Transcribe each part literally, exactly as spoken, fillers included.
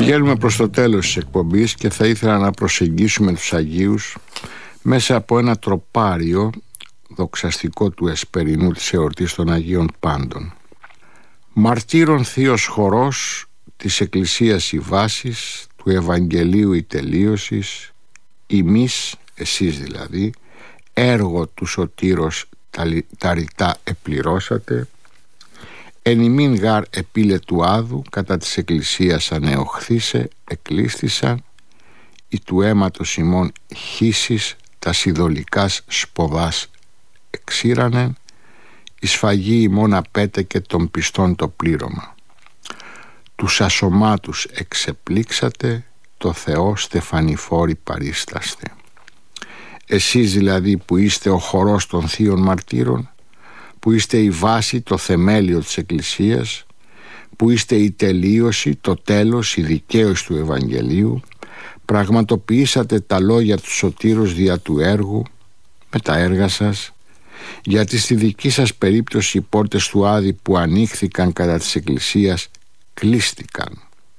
Βγαίνουμε προς το τέλος της εκπομπής και θα ήθελα να προσεγγίσουμε τους Αγίους μέσα από ένα τροπάριο δοξαστικό του Εσπερινού της εορτής των Αγίων Πάντων. Μαρτύρων θείος χορός της Εκκλησίας η βάσης, του Ευαγγελίου η τελείωσης, ημείς, εσείς δηλαδή, έργο του σωτήρος τα ρητά επληρώσατε, εν ημίν γάρ επίλε του άδου κατά της Εκκλησίας ανεοχθήσε εκλίστησαν, η του αίματος ημών χύσεις τα σιδωλικάς σποδάς εξήρανεν, η σφαγή ημών απέτεκε των πιστών το πλήρωμα. Τους ασωμάτους εξεπλήξατε, το Θεό στεφανιφόρη παρίσταστε. Εσείς δηλαδή που είστε ο χορός των θείων μαρτύρων, που είστε η βάση, το θεμέλιο της Εκκλησίας, που είστε η τελείωση, το τέλος, η δικαίωση του Ευαγγελίου, πραγματοποιήσατε τα λόγια του σωτήρος δια του έργου με τα έργα σας, γιατί στη δική σας περίπτωση οι πόρτες του Άδη που ανοίχθηκαν κατά της Εκκλησίας κλείστηκαν.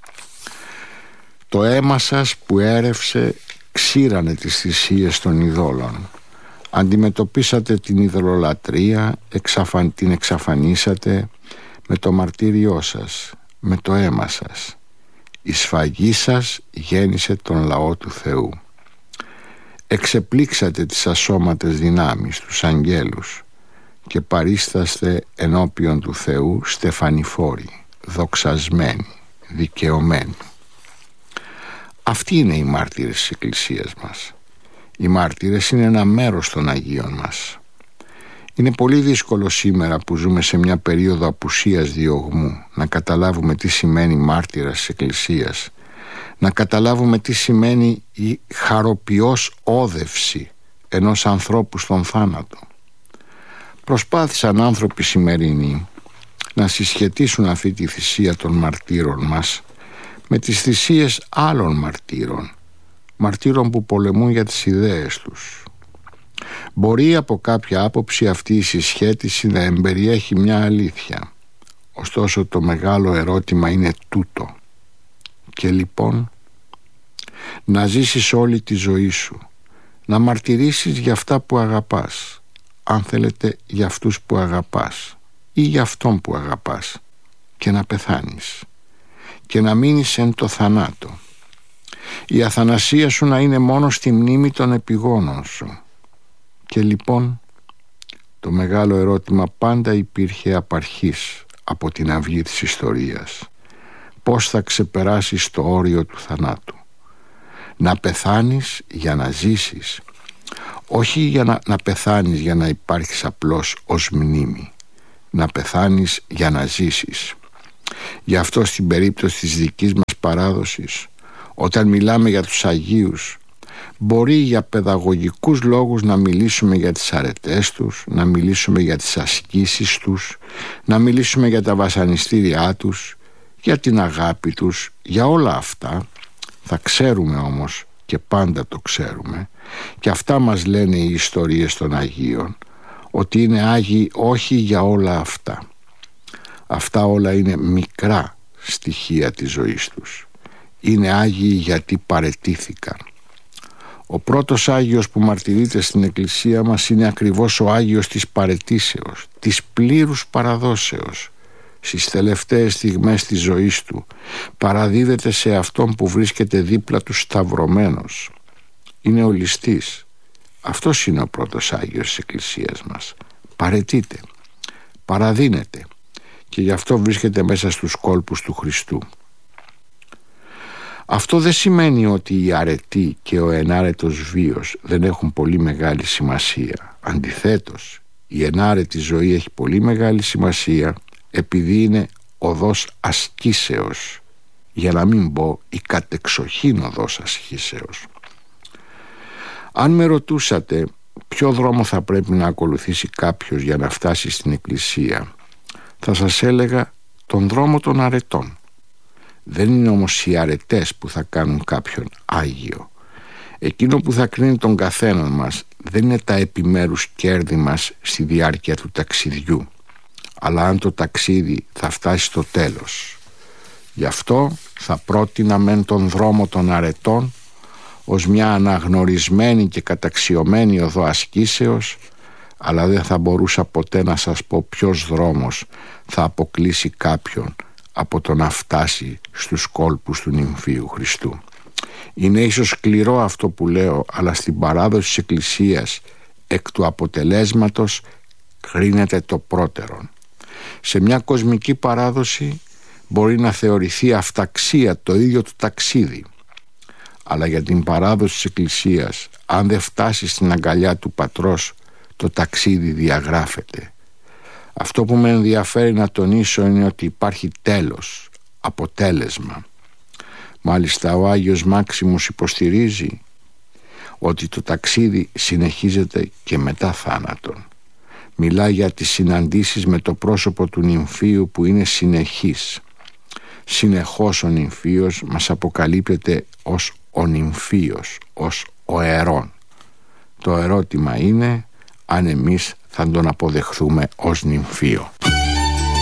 Το αίμα σας που έρευσε ξύρανε τις θυσίες των ειδόλων. Αντιμετωπίσατε την ειδωλολατρία, εξαφαν, την εξαφανίσατε με το μαρτύριό σας, με το αίμα σας. Η σφαγή σας γέννησε τον λαό του Θεού. Εξεπλήξατε τις ασώματες δυνάμεις, τους αγγέλους, και παρίσταστε ενώπιον του Θεού στεφανιφόροι, δοξασμένοι, δικαιωμένοι. Αυτοί είναι οι μάρτυρες της Εκκλησίας μας. Οι μάρτυρες είναι ένα μέρος των Αγίων μας. Είναι πολύ δύσκολο σήμερα που ζούμε σε μια περίοδο απουσίας διωγμού να καταλάβουμε τι σημαίνει μάρτυρας της Εκκλησίας, να καταλάβουμε τι σημαίνει η χαροποιός όδευση ενός ανθρώπου στον θάνατο. Προσπάθησαν άνθρωποι σημερινοί να συσχετίσουν αυτή τη θυσία των μαρτύρων μας με τις θυσίες άλλων μαρτύρων, μαρτύρων που πολεμούν για τις ιδέες τους. Μπορεί από κάποια άποψη αυτή η συσχέτιση να εμπεριέχει μια αλήθεια. Ωστόσο το μεγάλο ερώτημα είναι τούτο. Και λοιπόν, να ζήσεις όλη τη ζωή σου, να μαρτυρήσεις για αυτά που αγαπάς, αν θέλετε για αυτούς που αγαπάς ή για αυτόν που αγαπάς, και να πεθάνεις και να μείνεις εν το θανάτο. Η αθανασία σου να είναι μόνο στη μνήμη των επιγόνων σου. Και λοιπόν το μεγάλο ερώτημα πάντα υπήρχε απ' αρχής, από την αυγή της ιστορίας. Πώς θα ξεπεράσεις το όριο του θανάτου? Να πεθάνεις για να ζήσεις, όχι για να, να πεθάνεις για να υπάρχεις απλώς ως μνήμη. Να πεθάνεις για να ζήσεις. Γι' αυτό στην περίπτωση της δικής μας παράδοσης, όταν μιλάμε για τους Αγίους, μπορεί για παιδαγωγικούς λόγους να μιλήσουμε για τις αρετές τους, να μιλήσουμε για τις ασκήσεις τους, να μιλήσουμε για τα βασανιστήριά τους, για την αγάπη τους, για όλα αυτά. Θα ξέρουμε όμως, και πάντα το ξέρουμε, και αυτά μας λένε οι ιστορίες των Αγίων, ότι είναι Άγιοι όχι για όλα αυτά. Αυτά όλα είναι μικρά στοιχεία της ζωής τους. Είναι Άγιοι γιατί παραιτήθηκαν. Ο πρώτος Άγιος που μαρτυρείται στην Εκκλησία μας είναι ακριβώς ο Άγιος της παραιτήσεως, της πλήρους παραδόσεως. Στις τελευταίες στιγμές της ζωής του παραδίδεται σε αυτόν που βρίσκεται δίπλα του σταυρωμένος. Είναι ο ληστής. Αυτός είναι ο πρώτος Άγιος της Εκκλησίας μας. Παραιτείται, παραδίνεται, και γι' αυτό βρίσκεται μέσα στους κόλπους του Χριστού. Αυτό δεν σημαίνει ότι η αρετή και ο ενάρετος βίος δεν έχουν πολύ μεγάλη σημασία. Αντιθέτως, η ενάρετη ζωή έχει πολύ μεγάλη σημασία, επειδή είναι οδός ασκήσεως, για να μην πω η κατεξοχήν οδός ασκήσεως. Αν με ρωτούσατε ποιο δρόμο θα πρέπει να ακολουθήσει κάποιος για να φτάσει στην Εκκλησία, θα σας έλεγα τον δρόμο των αρετών. Δεν είναι όμως οι αρετές που θα κάνουν κάποιον Άγιο. Εκείνο που θα κρίνει τον καθέναν μας δεν είναι τα επιμέρους κέρδη μας στη διάρκεια του ταξιδιού, αλλά αν το ταξίδι θα φτάσει στο τέλος. Γι' αυτό θα πρότεινα μεν τον δρόμο των αρετών ως μια αναγνωρισμένη και καταξιωμένη οδό ασκήσεως, αλλά δεν θα μπορούσα ποτέ να σας πω ποιος δρόμος θα αποκλείσει κάποιον από το να φτάσει στους κόλπους του νυμφίου Χριστού. Είναι ίσως σκληρό αυτό που λέω, αλλά στην παράδοση της Εκκλησίας εκ του αποτελέσματος κρίνεται το πρώτερον. Σε μια κοσμική παράδοση μπορεί να θεωρηθεί αυταξία το ίδιο το ταξίδι, αλλά για την παράδοση της Εκκλησίας, αν δεν φτάσει στην αγκαλιά του Πατρός, το ταξίδι διαγράφεται. Αυτό που με ενδιαφέρει να τονίσω είναι ότι υπάρχει τέλος, αποτέλεσμα. Μάλιστα ο Άγιος Μάξιμος υποστηρίζει ότι το ταξίδι συνεχίζεται και μετά θάνατον. Μιλά για τις συναντήσεις με το πρόσωπο του νυμφίου που είναι συνεχής. Συνεχώς ο νυμφίος μας αποκαλύπτεται ως ο νυμφίος, ως ο ερών. Το ερώτημα είναι αν εμείς θα τον αποδεχθούμε ως νυμφίο.